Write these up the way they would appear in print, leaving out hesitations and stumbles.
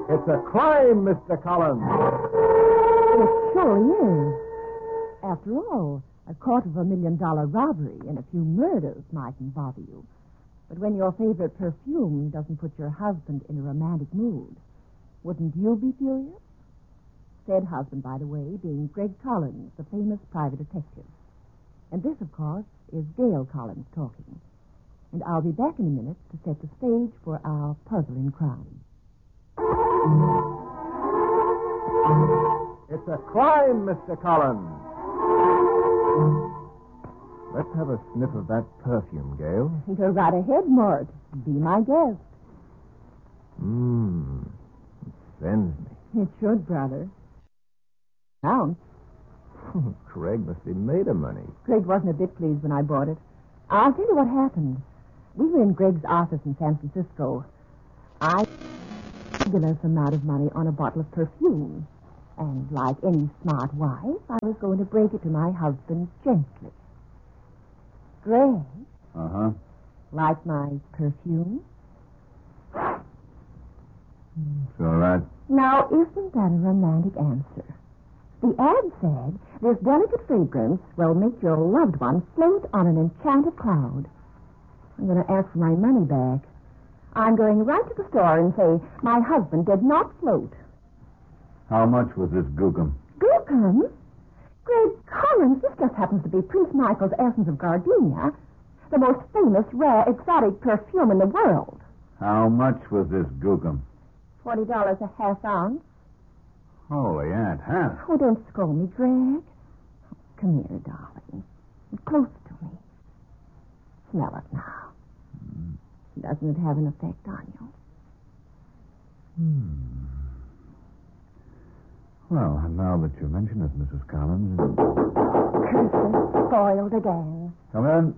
It's a crime, Mr. Collins. It surely is. After all, $250,000 robbery and a few murders mightn't bother you. But when your favorite perfume doesn't put your husband in a romantic mood, wouldn't you be furious? Said husband, by the way, being Greg Collins, the famous private detective. And this, of course, is Gail Collins talking. And I'll be back in a minute to set the stage for our puzzle in crime. It's a crime, Mr. Collins. Let's have a sniff of that perfume, Gail. Go right ahead, Mort. Be my guest. It sends me. It should, brother. Now, Craig must be made of money. Greg wasn't a bit pleased when I bought it. I'll tell you what happened. We were in Greg's office in San Francisco. I a regular amount of money on a bottle of perfume. And like any smart wife, I was going to break it to my husband gently. Greg, Uh-huh. like my perfume? It's all right. Now, isn't that a romantic answer? The ad said this delicate fragrance will make your loved one float on an enchanted cloud. I'm going to ask for my money back. I'm going right to the store and say my husband did not float. How much was this gookum? Gookum? Greg Collins, this just happens to be Prince Michael's Essence of Gardenia, the most famous, rare, exotic perfume in the world. How much was this gookum? $40 a half ounce. Holy Aunt Hannah. Oh, don't scold me, Greg. Come here, darling. Close to me. Smell it now. Doesn't it have an effect on you? Well, now that you mention it, Mrs. Collins. Curses spoiled again. Come in.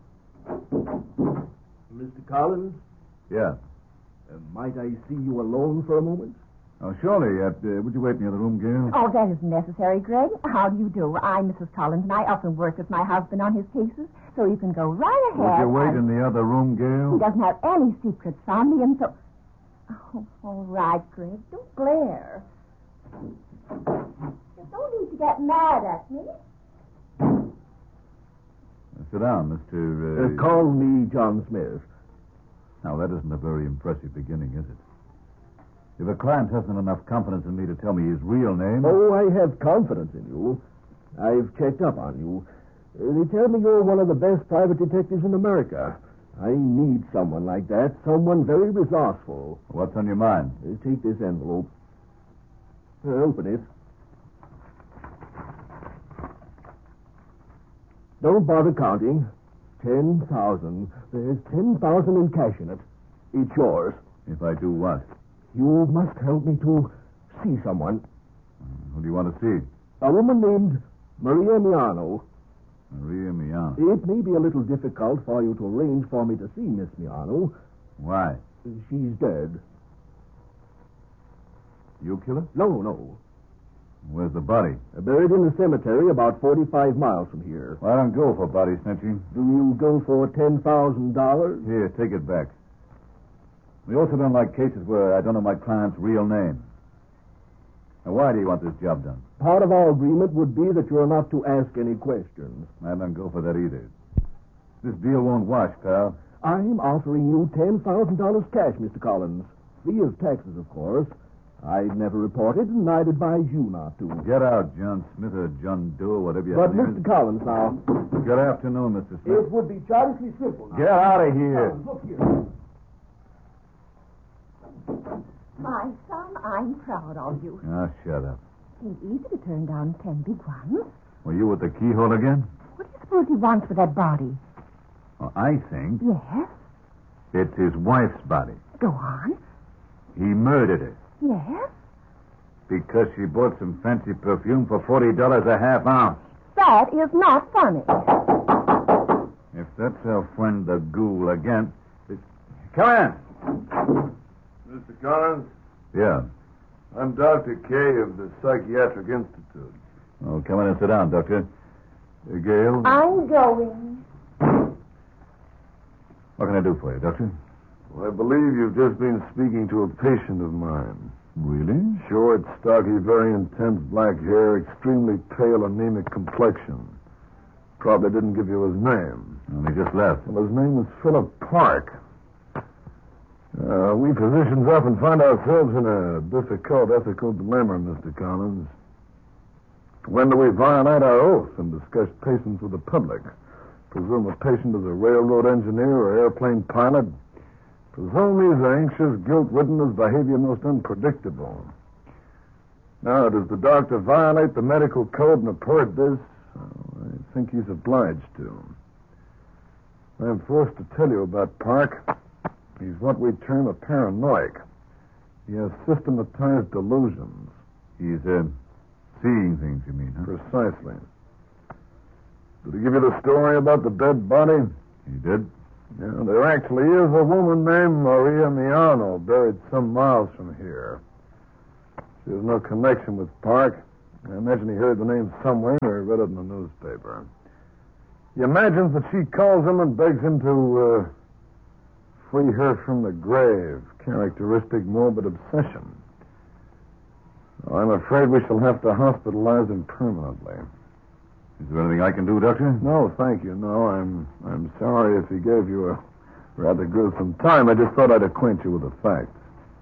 Mr. Collins, Yeah. might I see you alone for a moment? Oh, surely. Would you wait in the other room, Gail? Oh, that isn't necessary, Greg. How do you do? I'm Mrs. Collins, and I often work with my husband on his cases, so you can go right ahead. Would you wait in the other room, Gail? He doesn't have any secrets from me, and so... Oh, all right, Greg. Don't glare. There's no need to get mad at me. Sit down, Mr. Call me John Smith. Now, that isn't a very impressive beginning, is it? If a client hasn't enough confidence in me to tell me his real name... Oh, I have confidence in you. I've checked up on you. They tell me you're one of the best private detectives in America. I need someone like that, someone very resourceful. What's on your mind? Take this envelope. Open it. Don't bother counting. 10,000. There's 10,000 in cash in it. It's yours. If I do what? You must help me to see someone. Who do you want to see? A woman named Maria Miano. Maria Miano. It may be a little difficult for you to arrange for me to see Miss Miano. Why? She's dead. You kill her? No. Where's the body? Buried in the cemetery about 45 miles from here. Well, I don't go for body snatching. Do you go for $10,000? Here, take it back. We also don't like cases where I don't know my client's real name. Now, why do you want this job done? Part of our agreement would be that you're not to ask any questions. I don't go for that either. This deal won't wash, pal. I'm offering you $10,000 cash, Mr. Collins. Free of taxes, of course. I'd never reported, and I'd advise you not to. Get out, John Smith or John Doe, or whatever you But, have to Mr. Collins, now... Good afternoon, Mr. Smith. It would be childishly simple. Get out of here. Look here. My son, I'm proud of you. Ah, shut up. It ain't easy to turn down 10 big ones. Were you at the keyhole again? What do you suppose he wants with that body? Well, I think Yes? it's his wife's body. Go on. He murdered her Yes? because she bought some fancy perfume for $40 a half ounce. That is not funny. If that's our friend the ghoul again... Come in. Mr. Collins, Yeah. I'm Dr. Kay of the Psychiatric Institute. Oh, come in and sit down, Doctor. Gail? I'm going. What can I do for you, Doctor? Well, I believe you've just been speaking to a patient of mine. Really? Short, stocky, very intense black hair, extremely pale, anemic complexion. Probably didn't give you his name. Well, he just left. Well, his name was Philip Park. We physicians often find ourselves in a difficult ethical dilemma, Mr. Collins. When do we violate our oath and discuss patients with the public? Presume a patient is a railroad engineer or airplane pilot? Presume he's anxious, guilt-ridden, his behavior most unpredictable. Now, does the doctor violate the medical code and report this? Oh, I think he's obliged to. I'm forced to tell you about Park. He's what we term a paranoiac. He has systematized delusions. He's, seeing things, you mean, huh? Precisely. Did he give you the story about the dead body? He did. Yeah, there actually is a woman named Maria Miano buried some miles from here. She has no connection with Park. I imagine he heard the name somewhere or read it in the newspaper. He imagines that she calls him and begs him to free her from the grave. Characteristic morbid obsession. I'm afraid we shall have to hospitalize him permanently. Is there anything I can do, Doctor? No, thank you. No, I'm sorry if he gave you a rather gruesome time. I just thought I'd acquaint you with the facts.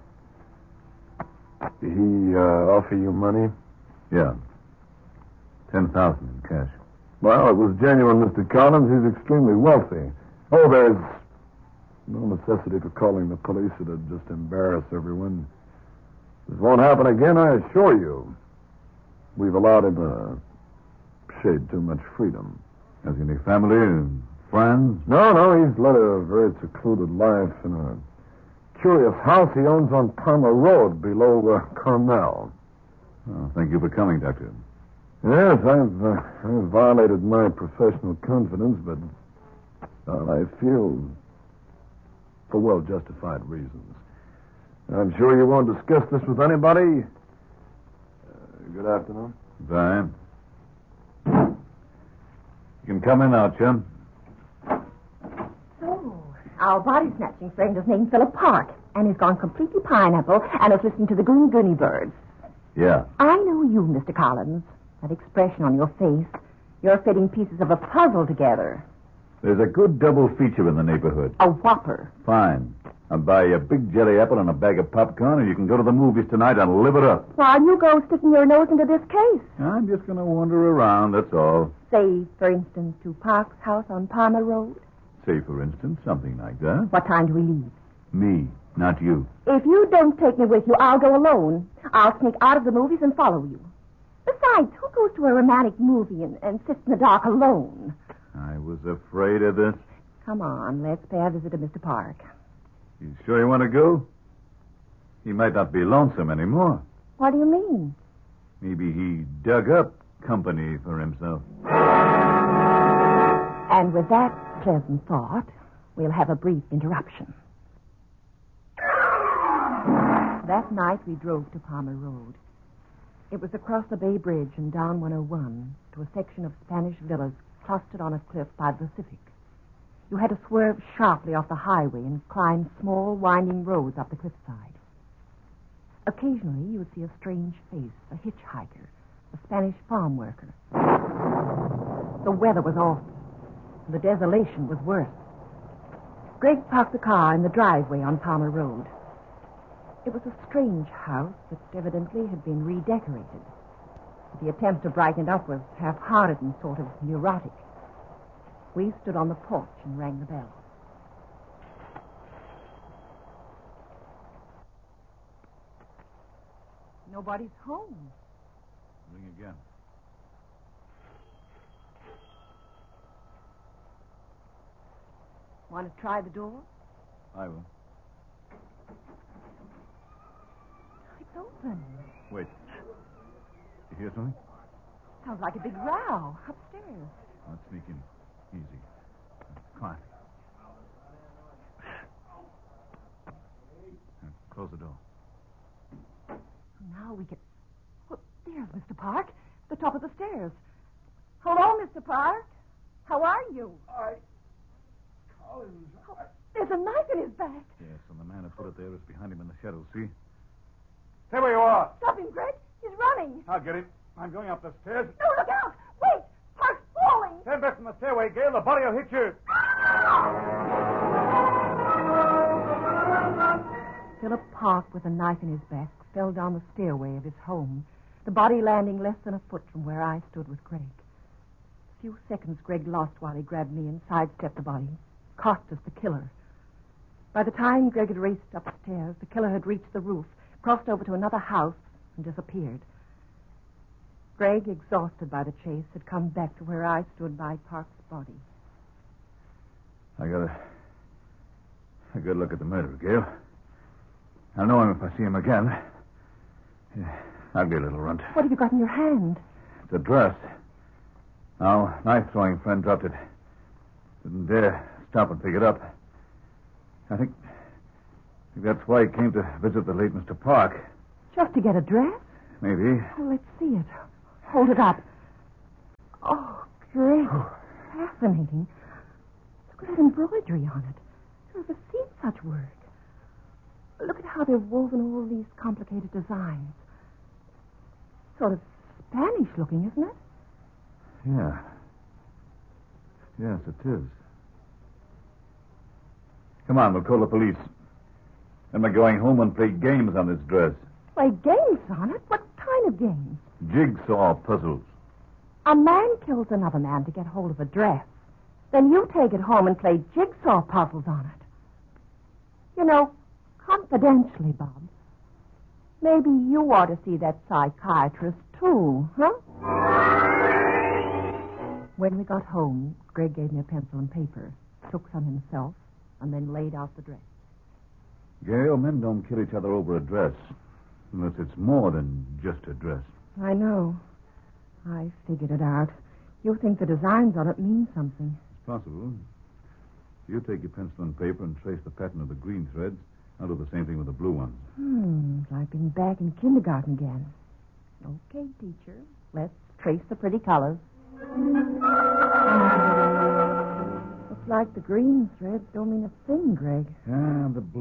Did he offer you money? Yeah. 10,000 in cash. Well, it was genuine, Mr. Collins. He's extremely wealthy. Oh, there's no necessity for calling the police. It'd just embarrass everyone. This won't happen again, I assure you. We've allowed him a shade too much freedom. Has he any family and friends? No, he's led a very secluded life in a curious house he owns on Palmer Road below Carmel. Oh, thank you for coming, Doctor. Yes, I've violated my professional confidence, but I feel for well-justified reasons. I'm sure you won't discuss this with anybody. Good afternoon. Bye. You can come in now, Chum. So, our body-snatching friend is named Philip Park, and he's gone completely pineapple and is listening to the Goony birds. Yeah. I know you, Mr. Collins. That expression on your face. You're fitting pieces of a puzzle together. There's a good double feature in the neighborhood. A whopper. Fine. I'll buy you a big jelly apple and a bag of popcorn, and you can go to the movies tonight and live it up. While you go sticking your nose into this case. I'm just going to wander around, that's all. Say, for instance, to Park's house on Palmer Road. Say, for instance, something like that. What time do we leave? Me, not you. If you don't take me with you, I'll go alone. I'll sneak out of the movies and follow you. Besides, who goes to a romantic movie and sits in the dark alone? I was afraid of this. Come on, let's pay a visit to Mr. Park. You sure you want to go? He might not be lonesome anymore. What do you mean? Maybe he dug up company for himself. And with that pleasant thought, we'll have a brief interruption. That night we drove to Palmer Road. It was across the Bay Bridge and down 101 to a section of Spanish villas clustered on a cliff by the Pacific. You had to swerve sharply off the highway and climb small, winding roads up the cliffside. Occasionally, you would see a strange face, a hitchhiker, a Spanish farm worker. The weather was awful. The desolation was worse. Greg parked the car in the driveway on Palmer Road. It was a strange house that evidently had been redecorated. The attempt to brighten it up was half-hearted and sort of neurotic. We stood on the porch and rang the bell. Nobody's home. Ring again. Want to try the door? I will. It's open. Wait. You hear something? Sounds like a big row upstairs. Let's sneak in. Easy. Quiet. Now, close the door. Now we can... Well, there's Mr. Park, the top of the stairs. Hello, Mr. Park. How are you? Collins, There's a knife in his back. Yes, and the man who put it there is behind him in the shadow, see? Stay where you are. Stop him, Greg. He's running. I'll get him. I'm going up the stairs. No, look out. Wait. Park's falling. Stand back from the stairway, Gail. The body will hit you. Philip Park, with a knife in his back, fell down the stairway of his home, the body landing less than a foot from where I stood with Greg. A few seconds Greg lost while he grabbed me and sidestepped the body. Costas, the killer. By the time Greg had raced upstairs, the killer had reached the roof, crossed over to another house, and disappeared. Greg, exhausted by the chase, had come back to where I stood by Park's body. I got a good look at the murderer, Gail. I'll know him if I see him again. Yeah, ugly little runt. What have you got in your hand? It's a dress. Our knife-throwing friend dropped it. Didn't dare stop and pick it up. I think that's why he came to visit the late Mr. Park. Just to get a dress? Maybe. Oh, let's see it. Hold it up. Oh, Greg. Fascinating. Look at that embroidery on it. I've never seen such work. Look at how they've woven all these complicated designs. Sort of Spanish looking, isn't it? Yeah. Yes, it is. Come on, we'll call the police. Then we're going home and play games on this dress. Play games on it? What kind of games? Jigsaw puzzles. A man kills another man to get hold of a dress. Then you take it home and play jigsaw puzzles on it. You know, confidentially, Bob, maybe you ought to see that psychiatrist, too, huh? When we got home, Greg gave me a pencil and paper, took some himself, and then laid out the dress. Gail, men don't kill each other over a dress. Unless it's more than just a dress. I know. I figured it out. You think the designs on it mean something. It's possible. You take your pencil and paper and trace the pattern of the green threads. I'll do the same thing with the blue ones. Like being back in kindergarten again. Okay, teacher. Let's trace the pretty colors. Looks like the green threads don't mean a thing, Greg. And the blue